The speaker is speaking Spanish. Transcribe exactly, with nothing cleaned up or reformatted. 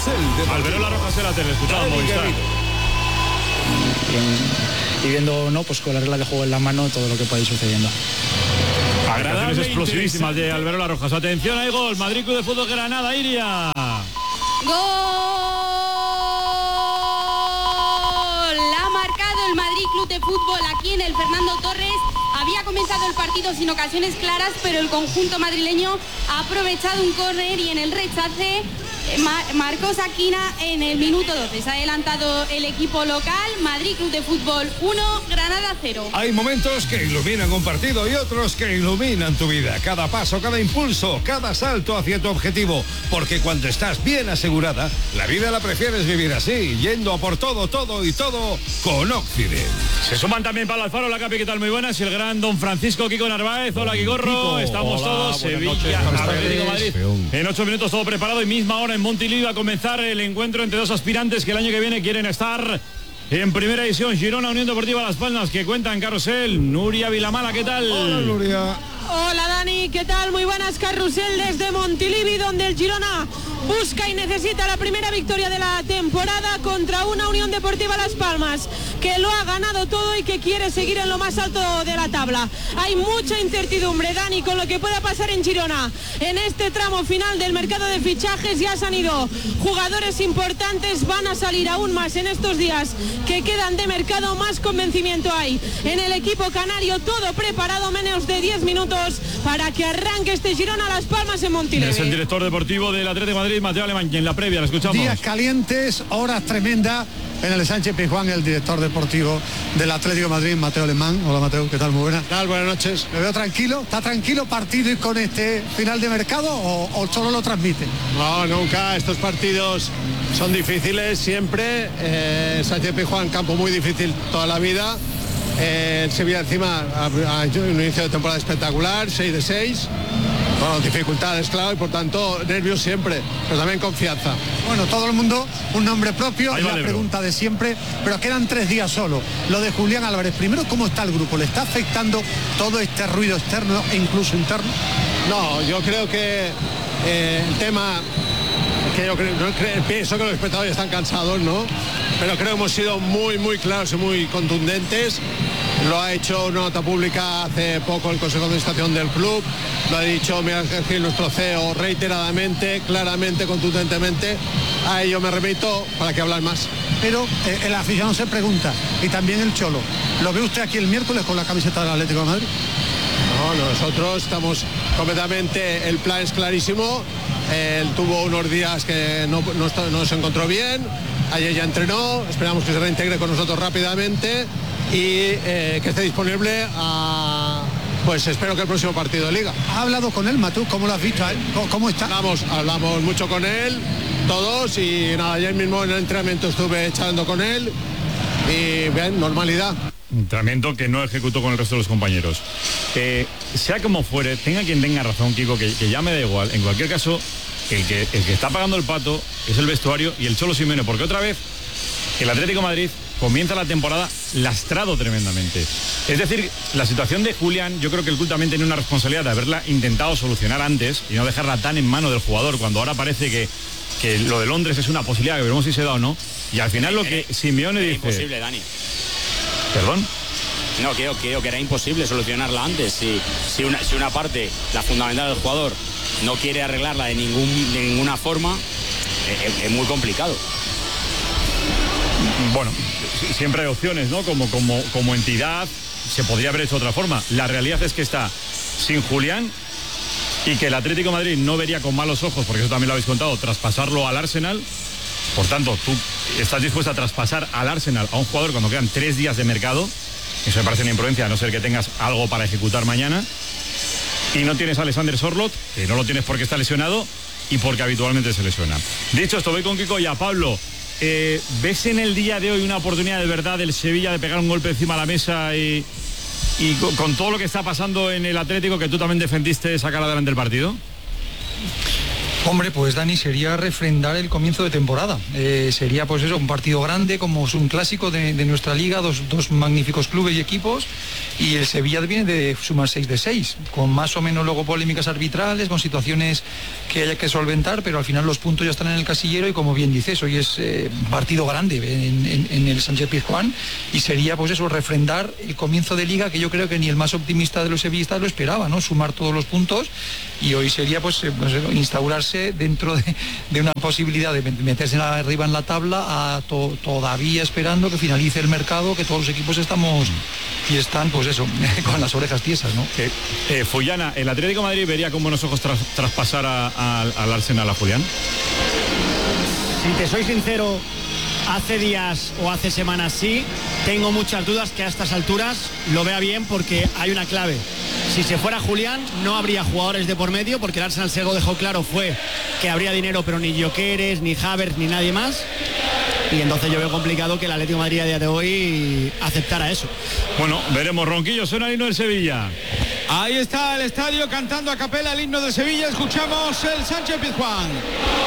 Carrusel de Alberola Rojas en la tele, escuchamos Movistar. Y viendo, ¿no?, pues con la regla de juego en la mano, todo lo que puede ir sucediendo. Agradecidas explosivísimas de Alberola Rojas. Atención, hay gol. Madrid Club de Fútbol Granada, Iria. ¡Gol! Ha marcado el Madrid Club de Fútbol aquí en el Fernando Torres. Había comenzado el partido sin ocasiones claras, pero el conjunto madrileño ha aprovechado un córner y en el rechace Mar- marcó Saquina en el minuto doce. Se ha adelantado el equipo local. Madrid Club de Fútbol uno, Granada cero. Hay momentos que iluminan un partido y otros que iluminan tu vida. Cada paso, cada impulso, cada salto hacia tu objetivo. Porque cuando estás bien asegurada, la vida la prefieres vivir así, yendo a por todo, todo y todo con Occident. Se suman también para el Alfaro, la Capi, ¿qué tal? Muy buenas. Y el gran don Francisco Kiko Narváez. Hola, Kigorro. Kiko. Estamos Hola, todos. buenas Sevilla, noches. Atlético Madrid. En ocho minutos todo preparado y misma hora en Montilivi va a comenzar el encuentro entre dos aspirantes que el año que viene quieren estar en primera división. Girona, Unión Deportiva Las Palmas, que cuentan Carrusel. Nuria Vilamala, ¿qué tal? Hola, Nuria. Hola Dani, ¿qué tal? Muy buenas. Carrusel desde Montilivi, donde el Girona busca y necesita la primera victoria de la temporada contra una Unión Deportiva Las Palmas que lo ha ganado todo y que quiere seguir en lo más alto de la tabla. Hay mucha incertidumbre, Dani, con lo que pueda pasar en Girona. En este tramo final del mercado de fichajes ya se han ido jugadores importantes, van a salir aún más en estos días que quedan de mercado. Más convencimiento hay en el equipo canario, todo preparado, menos de diez minutos para que arranque este Girona Las Palmas en Montilivi. Es el director deportivo del Atlético de Madrid, Mateo Alemán, y en la previa lo escuchamos. Días calientes, horas tremendas en el Sánchez Pizjuán, el director deportivo del Atlético de Madrid, Mateo Alemán. Hola Mateo, ¿qué tal? Muy buenas. ¿Qué tal? Buenas noches. ¿Me veo tranquilo? ¿Está tranquilo partido y con este final de mercado o, o solo lo transmite? No, nunca. Estos partidos son difíciles siempre. Eh, Sánchez Pizjuán, campo muy difícil toda la vida. Eh, el Sevilla encima ha, ha hecho un inicio de temporada espectacular, seis de seis. Bueno, dificultades, claro, y por tanto nervios siempre, pero también confianza. Bueno, todo el mundo, un nombre propio, Ahí la vale, pregunta de siempre, pero quedan tres días solo. Lo de Julián Álvarez, primero, ¿cómo está el grupo? ¿Le está afectando todo este ruido externo e incluso interno? No, yo creo que eh, el tema, que yo creo, no, creo, pienso que los espectadores están cansados, ¿no? Pero creo que hemos sido muy, muy claros y muy contundentes. Lo ha hecho una nota pública hace poco el Consejo de Administración del club, lo ha dicho Miguel Ángel Gil, nuestro C E O, reiteradamente, claramente, contundentemente. A ello me remito para que hablar más. Pero eh, el aficionado se pregunta, y también el Cholo, ¿lo ve usted aquí el miércoles con la camiseta del Atlético de Madrid? No, nosotros estamos completamente, el plan es clarísimo. Él tuvo unos días que no, no, está, no se encontró bien, ayer ya entrenó, esperamos que se reintegre con nosotros rápidamente y eh, que esté disponible a, pues espero que el próximo partido de Liga. ¿Ha hablado con él, Matú? ¿Cómo lo has visto a él? ¿Cómo, cómo está? Hablamos, hablamos mucho con él, todos, y nada, ayer mismo en el entrenamiento estuve charlando con él y bien, normalidad. Entrenamiento que no ejecutó con el resto de los compañeros. Eh, sea como fuere, tenga quien tenga razón, Kiko, que, que ya me da igual. En cualquier caso, el que, el que está pagando el pato es el vestuario y el Cholo Simeone, porque otra vez el Atlético de Madrid comienza la temporada lastrado tremendamente. Es decir, la situación de Julián, yo creo que el club también tiene una responsabilidad de haberla intentado solucionar antes y no dejarla tan en mano del jugador, cuando ahora parece que, que lo de Londres es una posibilidad, que veremos si se da o no. Y al final lo que Simeone dice... Es imposible, Dani. ¿Perdón? No, creo, creo que era imposible solucionarla antes. Si, si, una, si una parte, la fundamental del jugador, no quiere arreglarla de, ningún, de ninguna forma, es, es muy complicado. Bueno, siempre hay opciones, ¿no? Como, como, como entidad se podría haber hecho de otra forma. La realidad es que está sin Julián y que el Atlético de Madrid no vería con malos ojos, porque eso también lo habéis contado, traspasarlo al Arsenal. Por tanto, tú estás dispuesto a traspasar al Arsenal a un jugador cuando quedan tres días de mercado. Eso me parece una imprudencia, a no ser que tengas algo para ejecutar mañana. Y no tienes a Alexander Sorloth, que no lo tienes porque está lesionado y porque habitualmente se lesiona. Dicho esto, voy con Kiko y a Pablo. Eh, ¿Ves en el día de hoy una oportunidad de verdad del Sevilla de pegar un golpe encima de la mesa y, y con, con todo lo que está pasando en el Atlético, que tú también defendiste, sacar adelante el partido? Hombre, pues Dani, sería refrendar el comienzo de temporada. Eh, sería pues eso, un partido grande, como es un clásico de, de nuestra liga, dos, dos magníficos clubes y equipos, y el Sevilla viene de sumar seis de seis, con más o menos luego polémicas arbitrales, con situaciones que haya que solventar, pero al final los puntos ya están en el casillero y como bien dices, hoy es eh, un partido grande en, en, en el Sánchez-Pizjuán, y sería pues eso, refrendar el comienzo de liga que yo creo que ni el más optimista de los sevillistas lo esperaba, ¿no? Sumar todos los puntos, y hoy sería pues, eh, pues instaurarse dentro de, de una posibilidad de meterse arriba en la tabla, a to, todavía esperando que finalice el mercado, que todos los equipos estamos y están pues eso, con las orejas tiesas, ¿no? Eh, eh, Fullana, ¿el Atlético de Madrid vería con buenos ojos tras, traspasar a, a, al Arsenal a Julián? Si te soy sincero, hace días o hace semanas sí, tengo muchas dudas que a estas alturas lo vea bien, porque hay una clave. Si se fuera Julián, no habría jugadores de por medio, porque el Arsenal se lo dejó claro, fue que habría dinero, pero ni Gyökeres, ni Havertz, ni nadie más. Y entonces yo veo complicado que el Atlético de Madrid a día de hoy aceptara eso. Bueno, veremos. Ronquillo, suena el himno del Sevilla. Ahí está el estadio cantando a capela el himno de Sevilla. Escuchamos el Sánchez-Pizjuán.